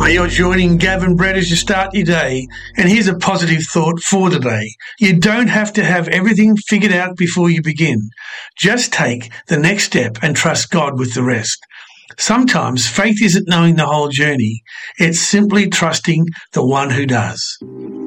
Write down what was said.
You're joining Gavin Brett as you start your day, and here's a positive thought for today. You don't have to have everything figured out before you begin. Just take the next step and trust God with the rest. Sometimes faith isn't knowing the whole journey. It's simply trusting the one who does.